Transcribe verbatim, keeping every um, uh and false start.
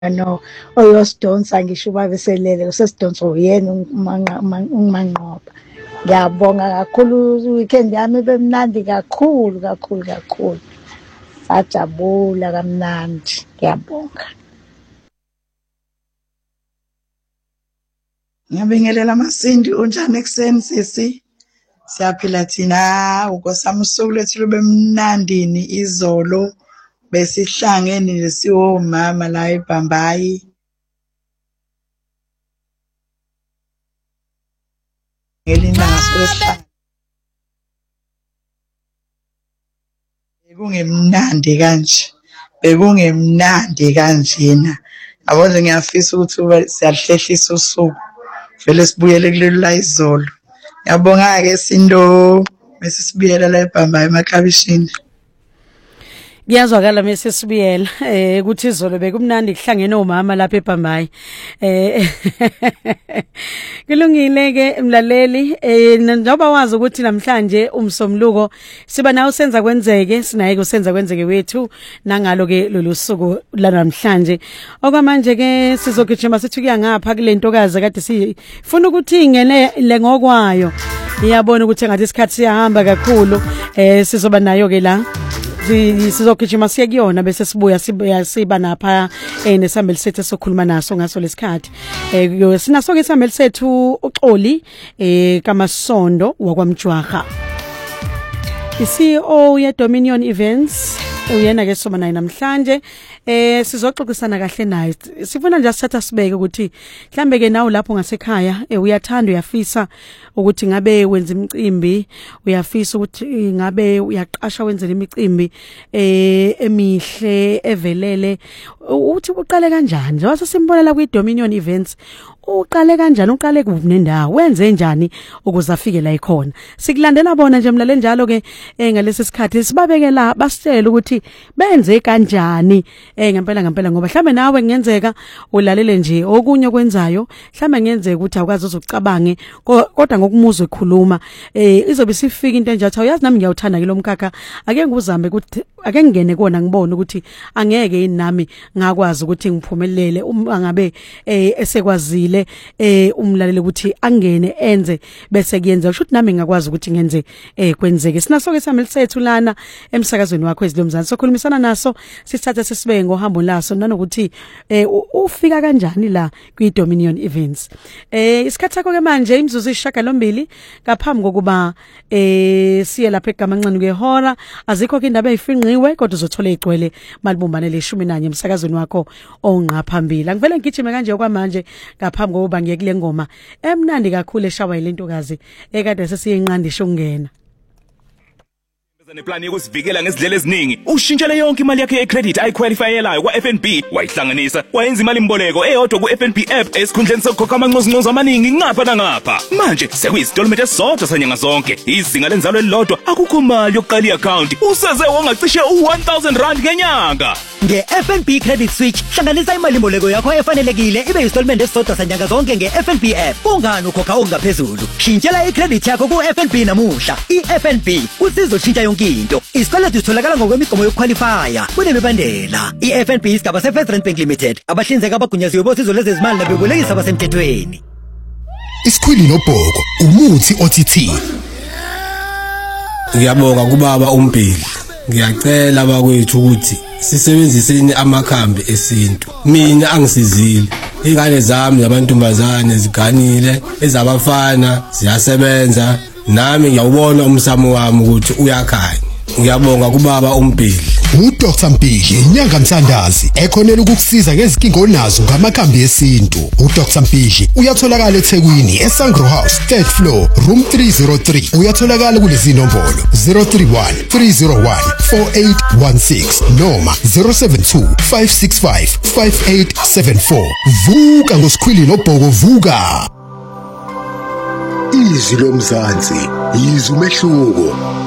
no oyosidonsa ngisho uba beselele usesidonsa uyena umanqoba. Ngiyabonga kakhulu weekend yami bemnandi kakhulu kakhulu kakhulu. Sajabula kamnandi. Ngiyabonga. Ngiyabingelela Masindi unjani ekseni sisi? Siyaphila thina ukosama usuku lethu lube mnandini izolo besihlangene lesiwomama la eBhambayi. Ngelina sohlala. Bekungemnandi kanje. Bekungemnandi kanjena. Yabona ngiyafisa ukuthi siyahlehlisa usuku. Vele sibuyele kulelo la izolo. Ngiyabonga ke Sindo bese sibuyela la eBhambayi eMaklabishini. Ngiyazwakala mase sibuyela eh ukuthi izolo bekumnandi kuhlangene omama lapha eBhambayi eh kulungile ke mlaleli eh njengoba wazi ukuthi namhlanje umsomluko siba nawo senza kwenzeke sinaye kusenza kwenzeke wethu nangalo ke lolu suku la namhlanje okwamanje ke sizogijima sithi kuya ngapha kulentokazi kade sifuna ukuthi ingene le ngokwayo iyabona ukuthi ngathi isikhathi siyahamba kakhulu eh sizoba nayo ke la sizogijima siya kuyona bese sibuya sibuya siba napha eh nesambeli sethu sokhuluma naso ngaso lesikhathi eh sinaso ke isambeli sethu uXoli eh kaMasondo wakwamjwaha i-C E O ye Dominion Events uyena ke soba naye namhlanje eh sizoxoxisana kahle naye sifuna nje sithatha sibeke ukuthi mhlambe ke nawo lapho ngasekhaya uyathanda uyafisa ukuthi ngabe wenza imicimbi uyafisa ukuthi ngabe uyaqasha wenzela imicimbi eh emihle evelele uthi uqale kanjani njengoba sesimbonela kwi Dominion Events uqale kanjani uqale kuphi nendawo wenze njani ukuze afike la ikhona sikulandela bona nje mlaleli njalo ke ngalesi sikhathi sibabekela basitshela ukuthi benze kanjani eh ngempela ngempela ngoba mhlambe nawe kungenzeka ulalele nje okunye okwenzayo mhlambe ngenzeka ukuthi awukazi uzocabange kodwa ngokumuzwe ekhuluma eh izobe sifika into enje athi uyazi nami ngiyawuthanda ke lo mkhakha ake ngizambe ukuthi ake ngene kona ngibone ukuthi angeke yini nami ngakwazi ukuthi ngiphumelele uma ngabe eh esekwazile eh umlaleli ukuthi angene enze bese kuyenza usho ukuthi nami ngakwazi ukuthi ngenze eh kwenzeke sinaso ke sameli sethu lana emsakazweni wakho ezilomzansi sokhulumisana naso sisithatha sesibe ngohambo laso nanokuthi eh ufika kanjani la kwi Dominion Events eh isikhathi sakho ke manje imzuzu ishaka lombili ngaphambi kokuba eh siye lapha eGamanxane ngehora azikho ke indaba ezifinqiwe kodwa uzothola igcwele malibumbane leshumi nanye emsakazweni wakho onqa phambili angivele ngigijime kanje okwamanje ngaphambi kokuba ngiye kule ngoma emnandi kakhulu eshawa ilentokazi ekade sesiyinqandisha ukungena neplan yokusivikela ngezindlela eziningi ushintshele yonke imali yakhe yecredit ayiqualifyelayo kwa F N B wayihlanganisa wayenza imali imboleko eyodwa ku F N B app esikhundleni sokukhokha amanqozinqozi amaningi ngapha nangapha manje sekuyisitolment esodwa sanyanga zonke izinga lenzalo elilodwa akukho mali yokuqala iaccount useze wangacishe u one thousand rand ngenyanga nge-F N B Credit Switch hlanganisa imali imboleko yakho efanelekile ibe yisitolment esodwa sanyanga zonke nge-F N B app kungani ukhokha okungaphezulu shintshela icredit yakho ku F N B namuhla i-F N B usizo shintsha yonke into isikweletu sitholakala ngokwemigomo yokuqualifya kunemibandela i-F N B isigaba se-First Rand Bank Limited abahlinzeka abagunyaziwe bosizo lezezimali nabebolekisi abasemthethweni. Isikhwili nobhoko umuthi othithini. Ngiyabonga kubaba uMbhili. Ngiyacela bakwethu ukuthi sisebenziseni amakhambi esintu. Mina angisizile. Ingane zami zabantombazane ziganile, ezabafana ziyasebenza. Nami ngiyawubona umsamo wami ukuthi uyakhanya. Ngiyabonga kubaba uMbhili. uDoctor Mpili inyanga mthandazi ekhonela ukukusiza ngezinkinga onazo ngamakhambi esintu. uDoctor Mpili uyatholakala eThekwini eSangro House third floor room three oh three. Uyatholakala kulezi nombolo zero three one three zero one four eight one six noma zero seven two five six five five eight seven four. Vuka ngosikhwili nobhoko vuka. Izwi lomzansi, izwi umehluko.